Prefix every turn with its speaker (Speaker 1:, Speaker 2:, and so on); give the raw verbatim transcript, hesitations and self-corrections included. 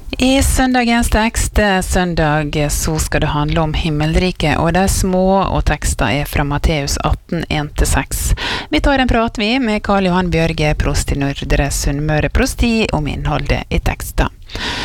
Speaker 1: I søndagens tekst, søndag, så skal det handle om himmelriket, og det er små, og teksten er fra Matteus atten, en til seks. Vi tar en prat vi med Karl Johan Bjørge, prost i Nordre Sunnmøre prosti, om innholdet i teksten.